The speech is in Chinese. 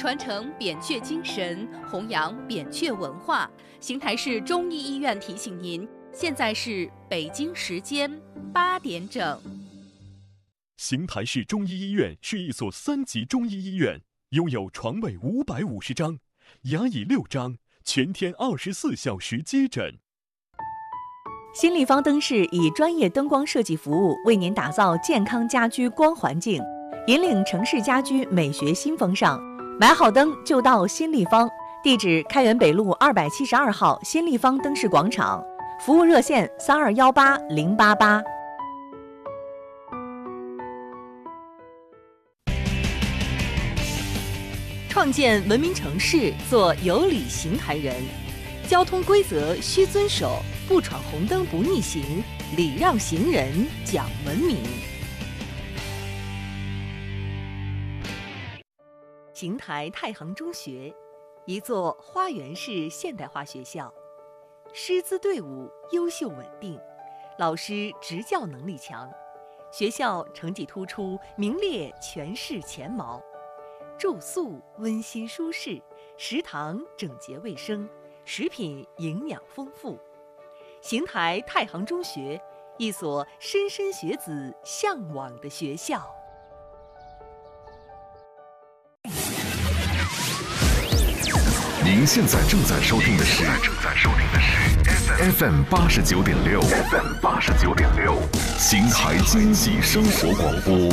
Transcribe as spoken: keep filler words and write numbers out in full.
传承扁鹊精神，弘扬扁鹊文化。邢台市中医医院提醒您，现在是北京时间八点整。 邢台市中医医院是一所三级中医医院，拥有床位五百五十张，牙椅六张，全天二十四小时接诊。 新立方灯饰以专业灯光设计服务，为您打造健康家居光环境，引领城市家居美学新风尚。买好灯就到新立方，地址开元北路二百七十二号新立方灯饰广场，服务热线三二幺八零八八。创建文明城市，做有礼邢台人。交通规则需遵守，不闯红灯不逆行，礼让行人讲文明。邢台太行中学，一座花园式现代化学校，师资队伍优秀稳定，老师执教能力强，学校成绩突出，名列全市前茅。住宿温馨舒适，食堂整洁卫生，食品营养丰富。邢台太行中学，一所莘莘学子向往的学校。 您现在正在收听的是正在收听的是 F M 八十九点六 F M 八十九点六 邢台经济生活广播。